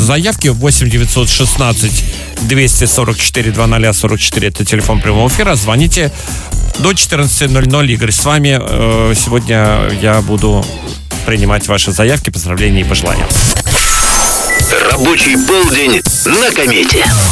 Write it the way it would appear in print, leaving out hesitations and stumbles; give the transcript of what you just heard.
заявки. 8 916 244 2044 это телефон прямого эфира. Звоните до 14:00. Игорь с вами. Сегодня я буду принимать ваши заявки, поздравления и пожелания. Рабочий полдень на Комете.